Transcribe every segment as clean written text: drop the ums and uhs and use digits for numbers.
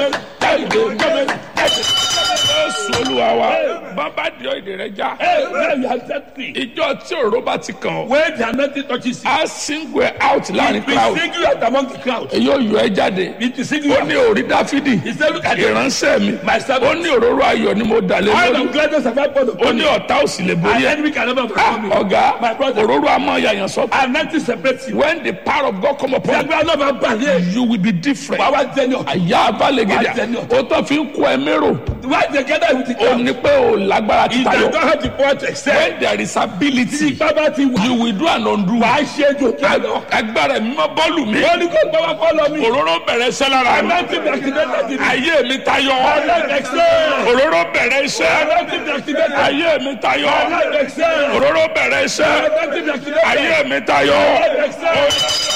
Jésù Olúwa wa. Bàbá di ọ̀dẹ̀ rẹ já. Ìjọ tí òró bá ti kàn ọ́. When the anointing touches you, A single ẹ out láàrin we crowd. sing you out among the crowd. Èyí ò yọ ẹ jáde. It is sing you Ó out. ní orí Dáfídì. He said, look at it. Ìránṣẹ́ mi. My Ó servant. ní òróró ayọ̀ ni mo dà lé I lórí. am gladness have I poured Ó upon ní you. ọ̀tá ò sì lè An borí ẹ̀. enemy can never overcome you. Ọ̀gá, My brother. òróró a máa yàyàn sọ́tọ̀. Anointing separates you. When the power of God come upon you, Ṣàgbé ọlọ́mọ balẹ̀. you will be different. Wàá wá jẹ́ ní ọ̀tá. Àyà abálẹ̀gẹ̀dẹ̀. Wàá jẹ́ ní Ó tán fi ń kó ẹ mérò. Why together with the Ó crowd? ní pé o lágbára If títayọ. they don't have the power to excel, When there is ability, tí bàbá ti wà, you will do an undo. wàá ṣe jò kí ẹ lọ. Agbára mi máa bọ́ọ̀lù mi. Wọ́n ní kó gbọ́wọ́ kọ́ lọ mi. Òróró bẹ̀rẹ̀ iṣẹ́ lára mi. Anointing be activated in me. Ayé mi tayọ. Anointing excel. Òróró bẹ̀rẹ̀ iṣẹ́. Anointing be activated. Ayé mi tayọ. Anointing excel. Òróró bẹ̀rẹ̀ iṣẹ́. Anointing be activated. Ayé mi tayọ. Anointing excel.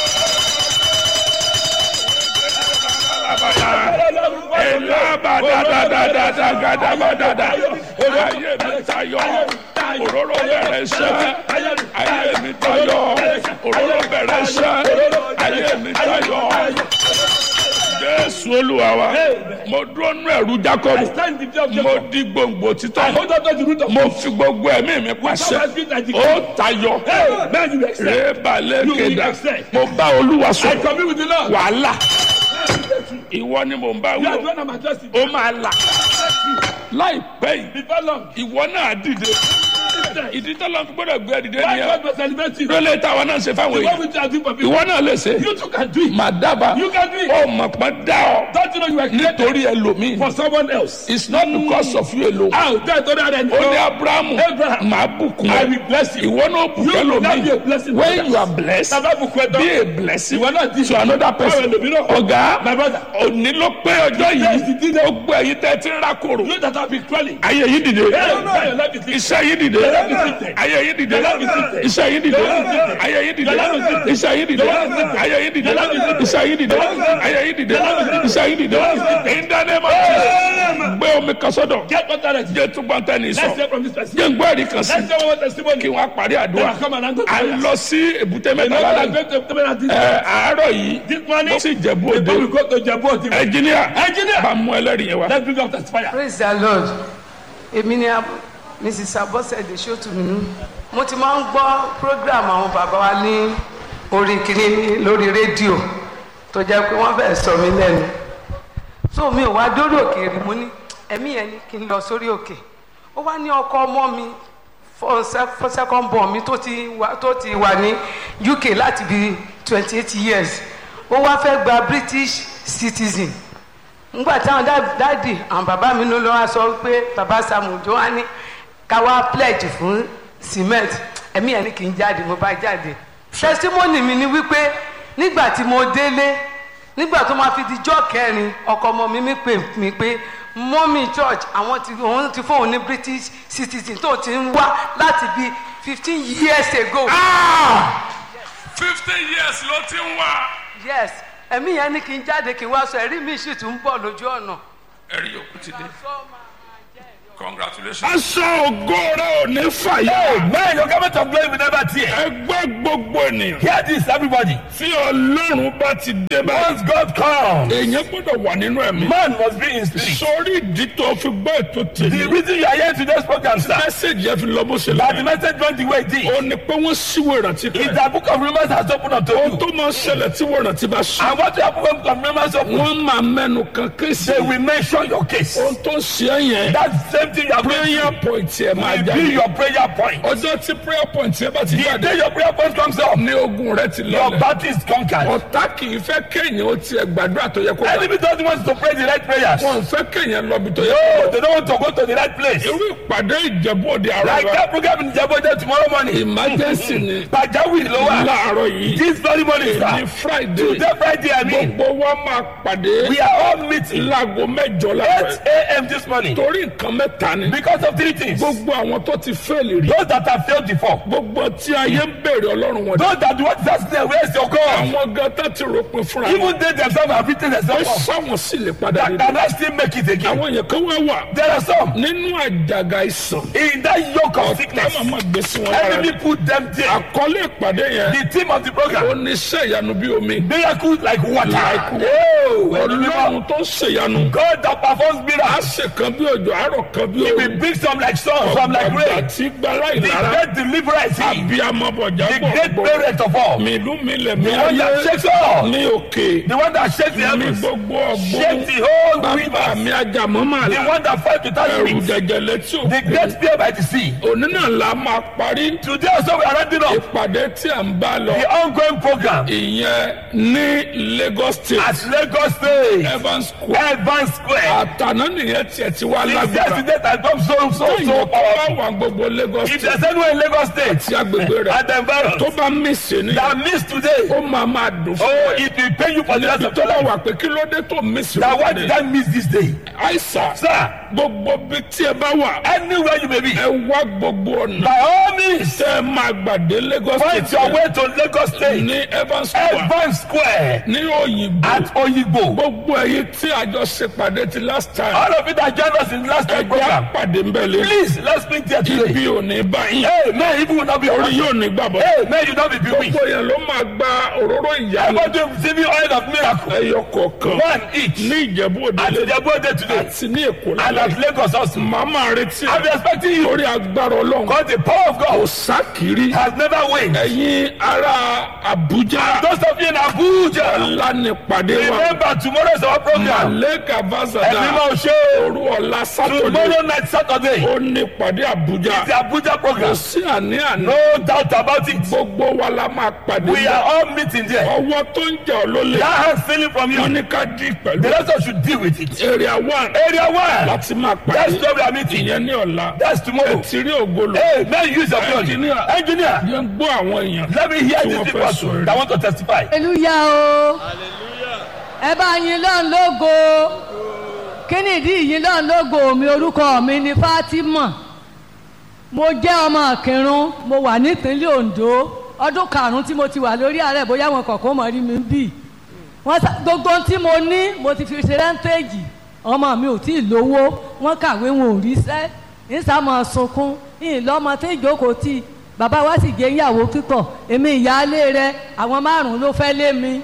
Elabadadadadadagadabadada. Ayé mi tayọ. Òróró bẹ̀rẹ̀ iṣẹ́. Ayé mi tayọ. Òróró bẹ̀rẹ̀ iṣẹ́. Ayé mi tayọ. Jésù Olúwa wa. Mo dúró nú ẹ̀rù Jákọ́bù. Stand the job, Mo di gbòǹgbò títọ́. hold on to the root of Mo fi gbogbo ẹ̀mí mi pàṣẹ. Ó tayọ. man, you excel. Rébàlẹ̀ You will kéda. excel. Mo bá Olúwa I sọ̀rọ̀. commune with the Lord. Wàhálà. Ìwọ ni mò ń bá You are wí. the one I'm addressing. Ó máa là. Láìpẹ́ yìí, Before long, ìwọ náà dìde. Ìdí tọ́lọ́ fi gbọ́dọ̀ gbé dìde why nìyẹn. God must celebrate you? Lólè táwọn náà ṣe fáwọn What èèyàn. will you do for people? Ìwọ náà lè ṣe. You too can do it. Màdàbà. You can do it. Ó mọ̀ pé dá ọ. Don't you know you are created Nítorí ẹlòmíì. for someone else? It's not because of you alone. Ah, that other than Ó ní Ábúráhámù. Abraham. Màá bùkún I ẹ. will bless you. Ìwọ náà bùkún You will not be a ẹlòmíì. blessing. When you are blessed, Bàbá bùkún ẹ̀dọ́. be a blessing Ìwọ náà di to another person. Báwo ẹlòmíràn? Ọ̀gá, My brother. òní ló pé ọjọ́ Yes, yìí. it did. Gbogbo ẹ̀yin tẹ́ ti ń rákòrò. You that have been crawling. Ayé yìí dìde. Hey, now your life is lifted. Iṣẹ́ yìí dìde. Your life is lifted. Ayé yìí dìde. Your life is lifted. Iṣẹ́ yìí dìde. Your life is lifted. Ayé yìí dìde. Your life is lifted. Iṣẹ́ yìí dìde. Your life is lifted. Ayé yìí dìde. Your life is lifted. Iṣẹ́ yìí dìde. Your life is lifted. Ayé yìí dìde. Your life is lifted. Iṣẹ́ yìí dìde. In the name of Jesus. Gbé omi kan sọ́dọ̀. Get what that is. Jẹ́ túbọ̀ tẹ́ni Let's sọ. hear from this person. Jẹ́ ń gbọ́ ẹ̀rí kan sí. Let's hear one testimony. Kí wọ́n á parí Then àdúrà. I come and go to À ń prayers. lọ sí èbúté You mẹ́ta know that I'm lálẹ́. going to tell me that this Àárọ̀ yìí. this morning, Mo sì Jẹ̀bú Òde. before we go to Jẹ̀bú Òde, Ẹnjíníà. Engineer. Bá mú ẹlẹ́rìí yẹn wá. let's bring up testifier. Praise the Lord. Èmi ni Mrs. Abọ́sẹ̀dé Ṣótùmínú. Mo ti máa ń gbọ́ program àwọn bàbá wa ní orí kìíní lórí rédíò tó jẹ́ pé wọ́n fẹ́ẹ́ sọ mí lẹ́nu. So mi ò wá dórí òkè rí, mo ní ẹ̀mí yẹn ni kí n lọ sórí òkè. Ó wá ní ọkọ ọmọ mi for second born mi tó ti wà ní UK láti bí 28 years. Ó wá fẹ́ gba British citizen. Ngbà táwọn dáàdì àwọn bàbá mi ló lọ́wọ́ sọ pé bàbá Samuel Ojo wá ní ká wá pledge fún cement ẹ̀mí ẹ̀ ní kì í jáde, mo bá jáde. Testimony mi ni wípé nígbà tí mo délé nígbà tó máa fi di jọ́ kẹrin ọkọ ọmọ mi pè mí pé mọ́mí church òun ti fún òun ní British citizen tó ti ń wá láti bí 15 years ago. 15 years ló ti ń wá. Yes, ẹ̀mí yẹn ní kí n jáde kí n wá sọ ẹ̀rí mi sì tún ń bọ̀ lójú ọ̀nà. Ẹ̀rí yòókù ti dé. Congratulations. Aṣọ ògo rẹ̀ ò ní fàyà. Man, your government of glory will never tear. Ẹgbẹ́ gbogbo ènìyàn. Hear this, everybody. Tí Ọlọ́run bá ti dé báyìí. Once God comes, Èèyàn gbọ́dọ̀ wà nínú ẹ̀mí. man must be in spirit. Sórí ìdí tó fi gbọ́ ètò The tèmi. reason you are here to this program, sir, Mẹ́sẹ̀gì ẹ fi lọ bó ṣe that the lọ. message went the way it did. Ó ní pé wọ́n ṣíwèé ìrántí If kan. the book of remembrance has opened up to Ohun you, tó máa ń ṣẹlẹ̀ tí wọ́n ìrántí bá ṣí. and what you have book of remembrance open, Wọ́n máa mẹ́nu kan kéésì. they will mention your case. Ohun tó ń ṣe é yẹn. That same thing you are praying Prayer point ẹ máa will be jáde. your prayer point. Ọjọ́ tí prayer point ẹ bá ti The jáde. day your prayer point comes up, Ní ogun rẹ ti your lọlẹ̀. battle is conquered. Ọ̀tá kì í fẹ́ kéèyàn ó tiẹ̀ gbàdúrà tó yẹ kó gbà. Enemy doesn't want to pray the right prayers. Wọ́n fẹ́ kéèyàn lọ bí tó yẹ kó No, lọ. they don't want to go to the right place. Irú ìpàdé Ìjẹ̀bú Òde àárọ̀ Like rẹ̀. that program in Jabode tomorrow morning. Emergency ni. Pajawiri ló wà. Láàárọ̀ yìí. This very morning, Ní sir. Friday. Today Friday, I mean, Gbogbo wa máa pàdé. we are all meeting Láago mẹ́jọ 8 láàárọ̀. a.m. this morning. Torí nǹkan mẹ́ta mẹ́ta ni. Because of three things. gbogbo àwọn tó ti fẹ́ẹ̀lì rí. Those that have failed before. gbogbo tí ayé ń bèrè ọlọ́run wọn. Those that want to ask them, where's your God? àwọn gata ti ròpin fúnra wọn. Even they themselves have written ó themselves off. sáwọn sì lè padà That rí. cannot still make it again. àwọn èèyàn kan wá wà. There are some nínú àjàgà ìsàn. in that yoke of sickness. táwọn máa gbé sí wọn lára. Enemy put them there. àkọlé ìpàdé yẹn. The theme of the program. oníṣẹ́ ìyanu bí omi. Miracles like water. ọlọ́run tó ń ṣèyanu. God that performs a miracles. ṣe kan bí òjò àárọ̀ kan bí He omi. will bring some like sun, some like ọ̀gbàgbà rain. tí gbára The ìlara. great deliverer is He. abiyamọ bọ̀jà The great bọ̀. parent of all. mìlú mi lẹ̀ mi The one that shakes all. ní òkè. The one that shakes the mi heavens. gbogbo Shakes ọgbọ́n. the whole bàbá rivers. mi ajamọ́ màá The la. one that fights without ẹrù wings. jẹjẹ létí The òkú. great fear by the sea. òní náà la máa parí. Today also we are rounding up ìpàdé tí à ń bá lọ. the ongoing program ìyẹn ní Lagos State. at Lagos State. Evans Square. Evans Square. àtàná nìyẹn tiẹ̀ ti wá Since lágbára. yesterday that come so ìyẹn kọ́ bá powerful. wà gbogbo Lagos If State. there's anyone in Lagos State tí agbègbè rẹ̀. and the environs tó bá mísì ni. that miss today, ó máa dùn fún oh, ẹ. it will pay you for the rest níbi of tó your bá life. wà pé kí ló dé tó mísì. That why did I miss this day? àìsàn. Sir, gbogbo bí tí ẹ bá wà. anywhere you may be, ẹ wá gbogbo ọ̀nà. by all means, tẹ́ ẹ máa gbàdé Lagos find State. your way to Lagos State. ní Evans Square. Evans Square ní òyìnbó. at Oyigbo. gbogbo ẹ̀yin tí àjọ ṣe pàdé ti last time. All of you that joined us in last time ẹgbẹ́ program, àpàdé ń bẹ̀ lé. please, let's meet there today. ibi ò ní báyìí. Hey, man, even will not be orí around. yóò ní gbàbọ̀. Hey, man, you not be bewitched. gbogbo yẹn ló máa gba òróró I'm ìyanu. going to receive you oil of miracle. ẹyọ kọ̀ọ̀kan. One each. ní Ìjẹ̀bú Òde At lé. the birthday today. àti ní Èkó And lálẹ́. at Lagos also. màmá retí I'm ẹ. expecting you. lórí agbára Ọlọ́run. Because the power of kò God sákìrí. has never waned. ẹ̀yin ará Abuja. Those of you in Abuja, ọ̀la ní pàdé wa. remember tomorrow is our program. Maleka Vazada. Ẹ̀mí ṣe òru ọ̀la Sátọ̀dé. tomorrow night Saturday. ó ní pàdé Abuja. It's the Abuja kò program. sí àní-àní. No doubt about it. gbogbo wa la máa pàdé. We are all meeting there. ọwọ́ tó ń jẹ ọ́ ló lè. That hand feeling from wọ́n you. ní ká dí pẹ̀lú. The rest of us should deal with it. area 1 Area 1. láti máa That's pàdé. where we are meeting. ìyẹn ní ọ̀la. That's tomorrow. ẹ ti rí ògolo. Hey, man, use your blood. Engineer. Engineer, yẹn gbọ́ àwọn èèyàn. let me hear Tí these wọ́n people fẹ́ sọ that want to testify. hallelujah o ẹ bá yìn lọ́n lógo kí nìdí yìn lọ́n lógo mi orúkọ mi ni Fatima mo jẹ́ ọmọ Ìkìrun mo wà nípínlẹ̀ Ondo ọdún karùn-ún tí mo ti wà lórí ààrẹ bóyá wọn kọ̀ọ̀kan mọ̀ rí mi bì wọ́n gbogbo tí mo ní mo ti fi ṣe rẹ́ńtéèjì ọmọ mi ò tí ì lówó wọ́n kàwé wọn ò ríṣẹ́ ìsàmọ̀ sunkún ìlọ́mọ tí ìjókòó tì bàbá wa sì jẹ́ ìyàwó pípọ̀ èmi ìyáálé rẹ̀ àwọn márùn-ún ló fẹ́ lé mi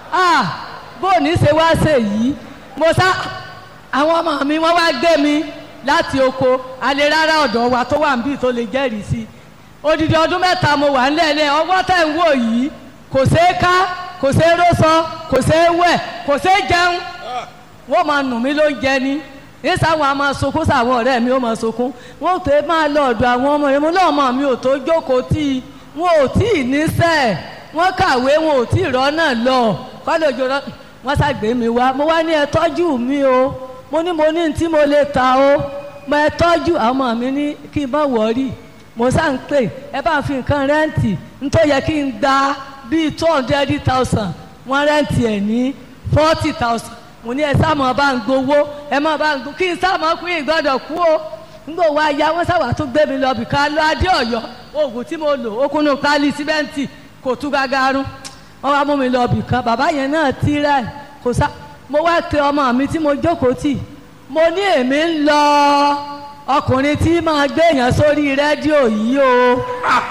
bó ní ṣe wá ṣe yìí mo sá àwọn ọmọ mi wọ́n wá gbé mi láti oko alẹ́ rárá ọ̀dọ̀ wa tó wà níbí tó lè jẹ́rìí sí odidi ọdún mẹ́ta mo wà nílẹ̀ ọwọ́ tẹ̀ ń wò yìí kò ṣeé ká kò ṣeé rósọ kò ṣeé wẹ̀ kò ṣeé jẹun wọ́n máa nù mí ló ń jẹ ni ní sáwọn a máa sunkún sáwọn ọ̀rẹ́ mi ó máa sunkún wọ́n tó máa lọ ọ̀dọ̀ àwọn ọmọ rẹ̀ mo lọ́mọ mi ò tó jókòó tí wọn ò tí ì níṣẹ́ wọ́n kàwé wọn ò tí ì rọ́nà lọ kọ́lẹ́jọ wọ́n ṣàgbé mi wá mo wá ní ẹ tọ́jú mi o mo ní tí mo lè ta o mo ẹ tọ́jú àwọn ọmọ mi ní kí n má wọ̀ọ́rì mo sá ń pè ẹ bá fi nǹkan rẹ́ǹtì nítorí yẹ kí n gba bíi 200,000 wọ́n rẹ́ǹtì ẹ̀ ní 40,000 mo ní ẹ sáàmù bá ń gbowó ẹ má bá ń gbó kí n sáàmù kú ìgbọ́dọ̀ kú o nígbà wo aya wọn sábà tó gbé mi lọ bìkan lọ adé Ọ̀yọ́ oògùn tí mo lò ó kúnnú pálí símẹ́ǹtì kò tú gagarun wọn wá mú mi lọ bìkan bàbá yẹn náà tíra ẹ kò sá mo wá pe ọmọ mi tí mo jókòó tì mo ní èmi ń lọ ọkùnrin tí máa gbé èèyàn sórí rédíò yìí o.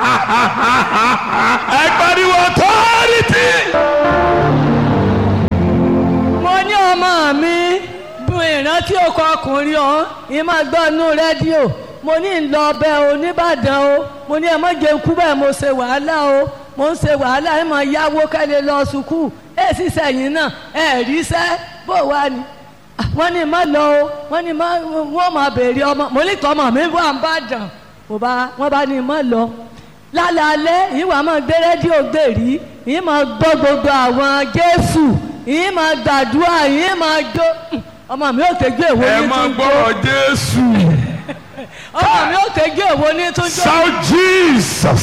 ẹ pariwo authority. mo ní ọmọ mi bùn ìrántí ọkọ ọkùnrin ọ̀hún yìí máa gbọ́ inú rédíò mo ní ń lọ ọbẹ̀ oníbàdàn o mo ní ẹ má jẹun kú bẹ́ẹ̀ mo ṣe wàhálà o mo ń ṣe wàhálà ẹ máa yáwó kẹ́lẹ́ lọ sùkúù ẹ sì sẹ́yìn náà ẹ ríṣẹ́ bó wà ní. wọ́n ní má lọ o wọ́n ní wọ́n máa béèrè ọmọ mo ní tọ́ ọmọ mi wà ń bàdàn wọ́n bá ní má lọ. lálẹ́ yìí wàá máa gbé rédíò gbèrí yìí máa gbọ́ gbogbo àwọn Jésù yìí máa gbàdúrà yìí máa jó ọmọ mi ò tẹ́jú èwo ní tún jó. ẹ máa gbọ́rọ̀ Jésù. ọmọ mi ò tẹ́jú èwo ní tún jó. Shout Jesus.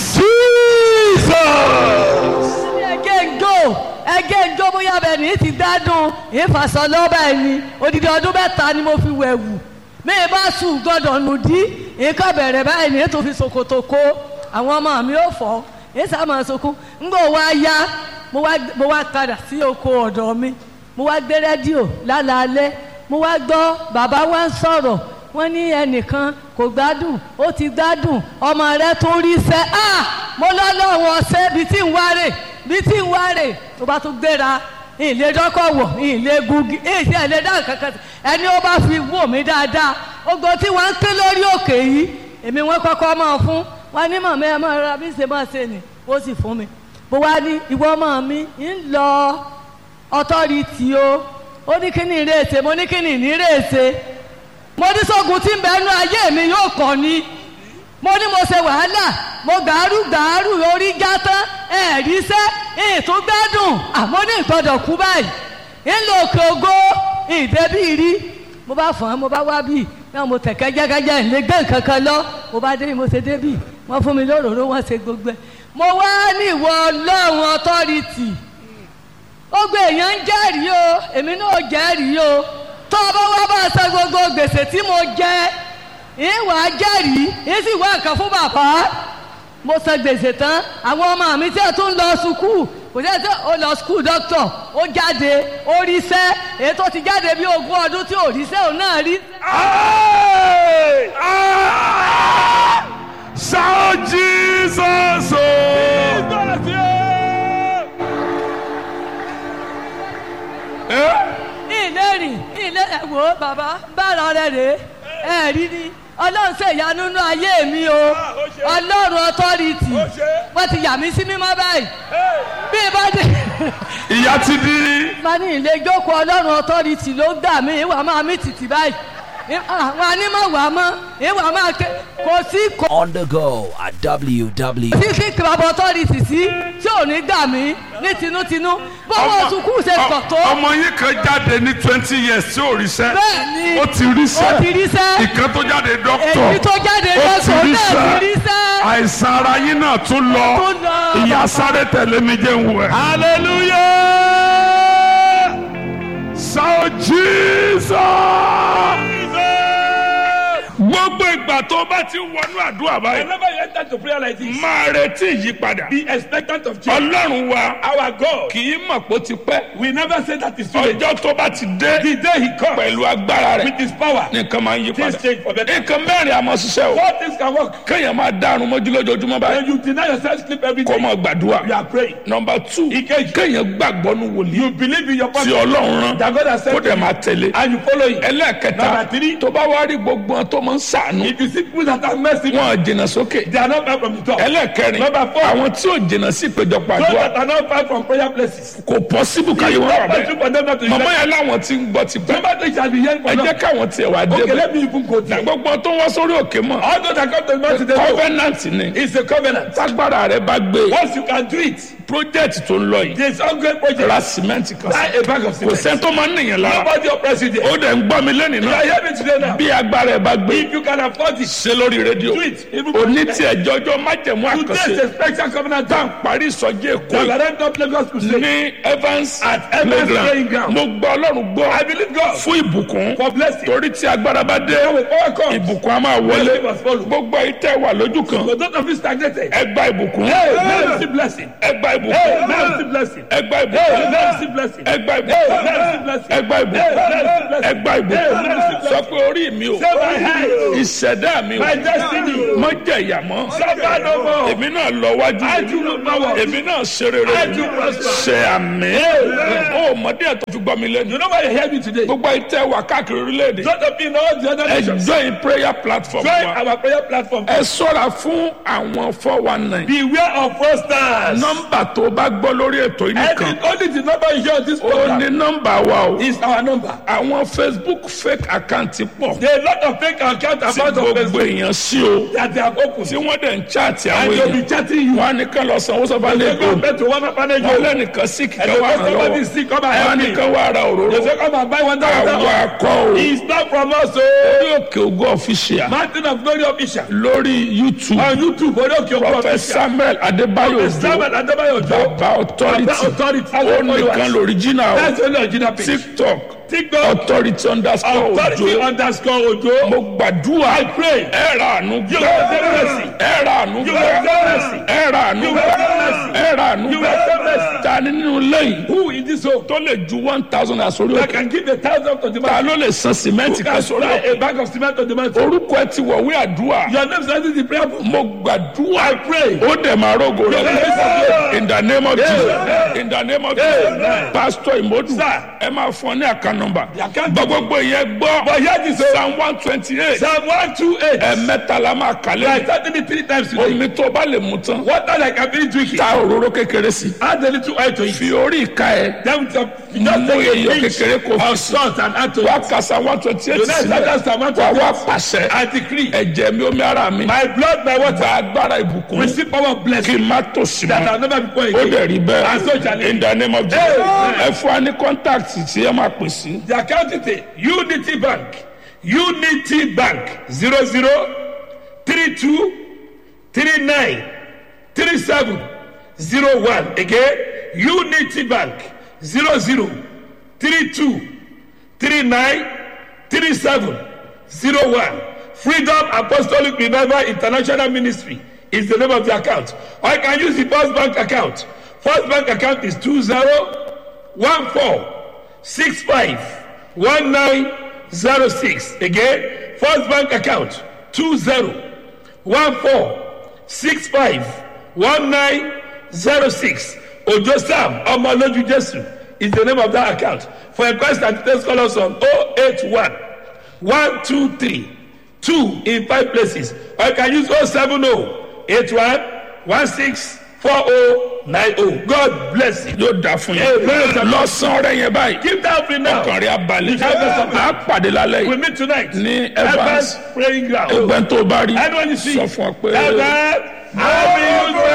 Jesus. ẹgẹ́ ń jó bóyá bẹ́ẹ̀ ni ti gbádùn ìfàsọ lọ́ba ẹ̀ ni odidi ọdún mẹ́ta ni mo fi wẹ̀wù mi bá sùn gbọ́dọ̀ nù dí nǹkan bẹ̀rẹ̀ báyìí ní ètò fi ṣòkòtò kó àwọn ọmọ mi ò fọ́ èsà máa sunkún ńgbò wá yá mo wá padà sí oko ọ̀dọ̀ mi mo wá gbé rédíò lálaalẹ́ mo wá gbọ́ bàbá wa ń sọ̀rọ̀ wọ́n ní ẹnìkan kò gbádùn ó ti gbádùn ọmọ rẹ̀ tó rí sẹ́ mo lọ́lọ́wọ́ ọ̀sẹ́ bí tí ń wárè tó bá tún gbéra ilé dọ́kọ̀ wọ̀ ilé gugi èsì ẹ̀lẹ́dá kankan ẹni ó bá fi wò mí dáadáa ogo tí wọ́n ń ké lórí òkè yìí èmi wọ́n kọ́kọ́ máa fún wọn ní màmá ẹ máa ra bí ṣe máa ṣe nì ó sì fún mi bó wá ní ìwọ ọmọ mi ń lọ ọtọ́rìtì o ó ní kí ni ìrèsè mo ní kí ni ìrèsè mo ní sógun tí ń bẹ nú ayé mi yóò kọ́ ni mo ní mo ṣe wàhálà mo gàárù orí já tán ẹ̀ẹ́díṣẹ́ ètò gbádùn àmọ́ ní ìgbọ́dọ̀ kú báyìí ńlò òkè ògo ìdẹ́bí rí mo bá fọ́n mo bá wá bí náà mo tẹ̀ kẹ́jẹ́kẹ́jẹ́ ìlẹ́gbẹ́ kankan lọ mo bá dé mo ṣe débì wọ́n fún mi lóròró wọ́n ṣe gbogbo ẹ̀ mo wá ní ìwọ ọlọ́run ọtọ́rìtì ó gbé èèyàn ń jẹ́rìí o èmi náà jẹ́rìí o tó o bá wá bá a san gbogbo gbèsè tí mo jẹ ìwà jẹ́rìí èsì wá nǹkan fún bàbá mo san gbèsè tán àwọn ọmọ mi tí ẹ tún lọ sùkúù kò sí ẹ tí ó lọ sùkúù dókítà ó jáde ó ríṣẹ́ èyí tó ti jáde bí 20 ọdún tí ò ríṣẹ́ òun náà rí. Shout Jesus! ìlérìn ẹ̀wò bàbá bára rẹ̀ rèé ẹ̀rí ni ọlọ́run ṣe ìyanu nínú ayé mi o ọlọ́run ọtọ́rìtì wọ́n ti yà mí sí mímọ́ báyìí bí ibà dé. Ìyá ti di. má ní ilé ìjókòó ọlọ́run ọtọ́rìtì ló gbà mí ìwà máa mí tìtì báyìí àwọn anímọ̀ wà mọ́ ìwà máa ké kò sí kò. On the go at www. sí kìlọ̀bù ọtọ́rìtì sí tí ò ní gbà mí ní tinútinú bọ́wọ́ sùkúù ṣe pọ̀ tó. Ọmọ yín kan jáde ní 20 years tí ò ríṣẹ́. Bẹ́ẹ̀ni ó ti ríṣẹ́. Ìkan tó jáde dókítọ̀. èyí tó jáde dókítọ̀ náà ti ríṣẹ́. Àìsàn ara yín náà tún lọ. Ìyá sáré tẹ̀lé mi jẹ́ ń wẹ̀. Hallelujah! Shout Jesus! Gbogbo ìgbà tó bá ti wọnú àdúrà báyìí. Whenever you enter to prayer like this, máa retí ìyípadà. be expectant of change. Ọlọ́run wa Our God, kì í mọ̀ pé ó ti pẹ́. we never say that is too late. Ọjọ́ tó bá ti dé The day he comes pẹ̀lú agbára rẹ̀ with his power, nìkan máa ń yí things padà. change for better. Nǹkan mẹ́rin àmọ́ ṣiṣẹ́ o. All things can work. Kéèyàn máa dárun mọ́jú lójoojúmọ́ báyìí. When you deny yourself sleep every Kó day, máa gbàdúrà. you are praying. Number 2, Ìkejì. kéèyàn gbàgbọ́ nú wòlíì You believe in your tí pastor Ọlọ́run rán that God has kó sent dẹ̀ you máa tẹ̀lé. and you follow him. Ẹlẹ́ẹ̀kẹta Number 3, tó bá wá rí gbogbo wọn tó máa ń ṣàánú if you see people that are mercy, wọn jìnnà sókè. they are not far from the top. Ẹlẹ́ẹ̀kẹrin Number 4, àwọn tí ò jìnnà sí ìpéjọpọ̀ those àdúrà that are not far from prayer places. kò pọ́sibú káyé wọn wà It's not bẹ́ẹ̀. possible for them not to Màmá hear. yẹn láwọn tí ń gbọ́ ti pẹ́. Somebody shall be hearing Ẹ from jẹ́ them. káwọn tiẹ̀ wá dé Okay, bẹ́ẹ̀. let me even go there. Gbogbo tó wá sórí òkè mọ̀. All those that come to the mountain, they know Covenant ni. it's a covenant. Tágbára rẹ bá gbé. Once you can do it, Project tó ń lọ yìí. there's ongoing project. Ra cement kan. Buy a bag of Kò cement. sẹ́ni tó máa ń nìyẹn lára. Nobody oppress you there. Ó dẹ̀ ń gbọ́ mi lẹ́nìí You náà. are hearing today now. Bí agbára ẹ bá gbé. If you can afford it, Ṣé lórí rédíò. do it. Even Òní tí ẹjọ́ ọjọ́ májẹ̀mú today is àkànṣe. a special covenant Tá à time. ń parí ìsọjí Èkó The yìí. Laurent of Lagos Crusade. Ní Evans At Evans Playing Ground. Mo gbọ́ Ọlọ́run gbọ́. I believe God Fún ìbùkún. for blessing. Torí tí agbára bá dé. Now with power comes. Ìbùkún á máa wọlé. Blessing must follow. Gbogbo ìtẹ́ wà lójú kan. For those of you stagnated, Ẹ gba ìbùkún. hey, now receive blessing. Ẹ gba Hey, ìbùkún. now receive blessing. Ẹ gba Hey, ìbùkún. now receive blessing. Ẹ gba Hey, ìbùkún. now receive blessing. Ẹ gba Hey, ìbùkún. now receive blessing. Ẹ gba ìbùkún. Sọ pé orí mi o. Say my head, Ìṣẹ̀dá mi o. my destiny. Mọ jẹ̀yà mọ́. Suffer no more. Èmi náà lọ wájú. I do not power. Èmi náà ṣe rere. I do prosper. Ṣe àmì. Ó mọ̀dé ẹ̀ tó fi gbọ́ mi lẹ́nu. You know why you hear me today? Gbogbo ìtẹ́ wà káàkiri orílẹ̀-èdè. Don't of you know the other Ẹ nations. join prayer platform Join wa. our prayer platform. Ẹ ṣọ́ra fún àwọn 419. Beware of fraudsters. Nọ́mbà tó bá gbọ́ lórí ètò yìí And nìkan. the only the number you hear on this Ó program ní nọ́mbà wa o. is our number. Àwọn Facebook fake account pọ̀. There are a lot of fake accounts Tí about of gbogbo Facebook èèyàn sí o. that they have opened. Tí wọ́n dẹ̀ ń chaati And àwọn they'll be èèyàn. chatting you. Wọ́n á ní ká lọ sanwó sọ́fà They go lẹ́kọ̀ọ́. back to one orphanage Wọ́n home. lẹ́nìkan sí And kíkẹ́ they wà say ràn somebody lọ́wọ́. is sick, come and Wọ́n á help ní me. ká wá ra òróró. They say come and buy 1,000. Àwa akọ o. It's not from us, so Orí òkè ògo official. Mountain of Glory official. Lórí YouTube. On YouTube, Odoke Ogo Prophet official. Samuel Adébáyò Òjó. Samuel Adebayo Ojo. Bàbá authority. Baba authority. Ó nìkan lóríjìnà o. That's the only original page. TikTok TikTok. authority underscore Authority Ojo. underscore Ojo. mo gbàdúrà I pray. ẹ ra àánú You gbà will have mercy. ẹ ra àánú You gbà will have mercy. ẹ ra àánú You gbà will have mercy. ẹ ra àánú You gbà will have mercy. ta ni nínú lẹ́yìn Who in this home tó lè ju 1,000 àsórí that òkè can give 1,000 to the ta man? ló lè san sìmẹ́ǹtì Who kan can sórí supply òkè a bag of cement to the man? orúkọ ẹ ti wọ̀wé àdúrà Your name is not in the prayer book. mo gbàdúrà I pray. ó dẹ̀ máa rógo rẹ̀ Amen. in the name of Jesus in the name of Jesus Amen. pastor Imodu Sir. ẹ máa fún ọ ní account number The account gbogbo yẹn gbọ́ But here this is Psalm 128 Psalm 128. ẹ̀mẹ́ta la máa I kàlẹ́ started it 3 times today. omi tó bá lè mú tán Water like I've been drinking. ta òróró kékeré sí Add a little oil to it. fi orí ìka ẹ Then just mú take a iyọ̀ pinch kékeré kó fi of salt and add to wá it. ka Psalm 128 Tonight, sílẹ̀ that's Psalm wá 128. wá pàṣẹ I decree ẹ̀jẹ̀ mi omi ara mi my blood, my water, gba agbára ìbùkún receive power of kí blessing n má tòṣì that mọ́ I'll never be poor ó again. dẹ̀ rí And so shall bẹ́ẹ̀ it in the name of Jesus Amen. ẹ fún wa ní contact tí ẹ máa pè sí The account detail Unity Bank. Unity Bank 0032 39 3701. Again, Unity Bank 0032 39 3701. Freedom Apostolic Revival International Ministry is the name of the account. Or I can use the First Bank account. First Bank account is 2014651906. Again, First Bank account 2014651906. Ojo Sam Omoloju Jesu is the name of that account. For request and details, call us on 081 123 2 in 5 places. Or you can use 070 81 16 4090. God bless you. yóò dà fún yín Amen. lọ́sàn-án rẹ̀ yẹn báyìí Keep that free now. ọkàn rẹ̀ abalẹ̀ You have the supply. á pàdé lálẹ́ We yìí meet tonight. ní Evans praying ground. ẹgbẹ́ tó bá rí Anyone you see, sọ fún ọ pé. Heaven, I will use